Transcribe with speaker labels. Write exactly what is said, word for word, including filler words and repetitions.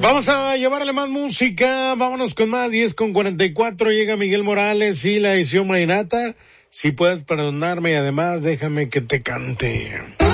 Speaker 1: Vamos a llevarle más música, vámonos con más, diez con cuarenta y cuatro, llega Miguel Morales y la edición Marinata. Si puedes perdonarme y además déjame que te cante.